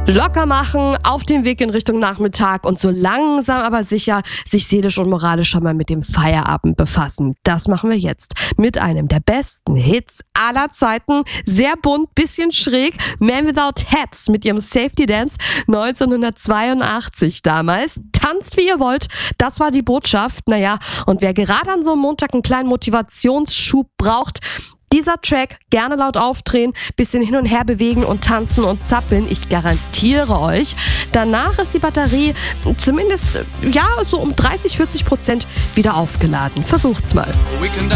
Locker machen, auf dem Weg in Richtung Nachmittag und so langsam aber sicher sich seelisch und moralisch schon mal mit dem Feierabend befassen. Das machen wir jetzt mit einem der besten Hits aller Zeiten. Sehr bunt, bisschen schräg. Man Without Hats mit ihrem Safety Dance 1982 damals. Tanzt wie ihr wollt, das war die Botschaft. Naja, und wer gerade an so einem Montag einen kleinen Motivationsschub braucht, dieser Track gerne laut aufdrehen, bisschen hin und her bewegen und tanzen und zappeln. Ich garantiere euch, danach ist die Batterie zumindest so um 30-40% wieder aufgeladen. Versucht's mal.